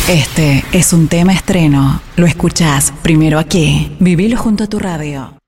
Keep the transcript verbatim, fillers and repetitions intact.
Este es un tema estreno. Lo escuchás primero aquí. Vivilo junto a tu radio.